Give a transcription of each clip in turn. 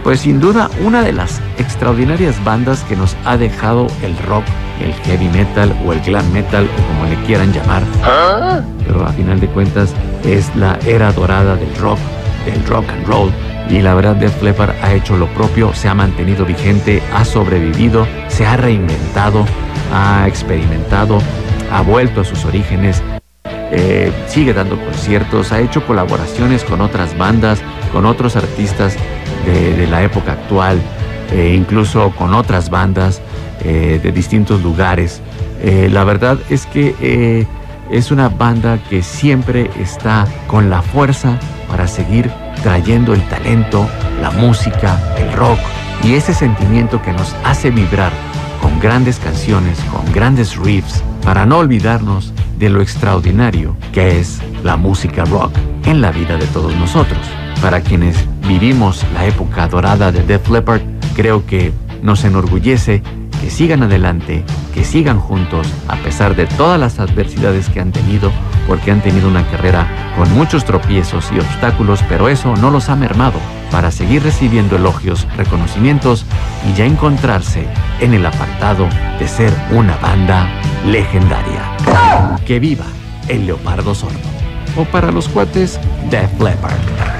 pues sin duda una de las extraordinarias bandas que nos ha dejado el rock, el heavy metal o el glam metal o como le quieran llamar. Pero a final de cuentas es la era dorada del rock and roll. Y la verdad, Def Leppard ha hecho lo propio, se ha mantenido vigente, ha sobrevivido, se ha reinventado, ha experimentado, ha vuelto a sus orígenes, sigue dando conciertos, ha hecho colaboraciones con otras bandas, con otros artistas de la época actual, incluso con otras bandas de distintos lugares. La verdad es que es una banda que siempre está con la fuerza para seguir trayendo el talento, la música, el rock y ese sentimiento que nos hace vibrar con grandes canciones, con grandes riffs, para no olvidarnos de lo extraordinario que es la música rock en la vida de todos nosotros. Para quienes vivimos la época dorada de Def Leppard, creo que nos enorgullece que sigan adelante, que sigan juntos a pesar de todas las adversidades que han tenido, porque han tenido una carrera con muchos tropiezos y obstáculos, pero eso no los ha mermado para seguir recibiendo elogios, reconocimientos y ya encontrarse en el apartado de ser una banda legendaria. ¡Que viva el leopardo sordo! O para los cuates, Def Leppard.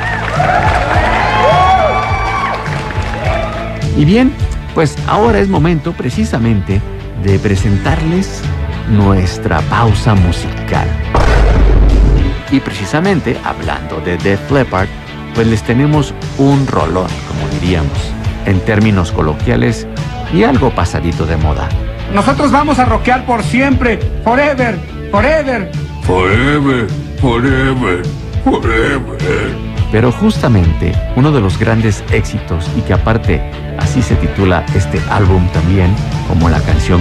Y bien, pues ahora es momento precisamente de presentarles nuestra pausa musical. Y precisamente hablando de Def Leppard, pues les tenemos un rolón, como diríamos, en términos coloquiales y algo pasadito de moda. Nosotros vamos a rockear por siempre, forever, forever. Forever, forever, forever. Pero justamente uno de los grandes éxitos, y que aparte así se titula este álbum también, como la canción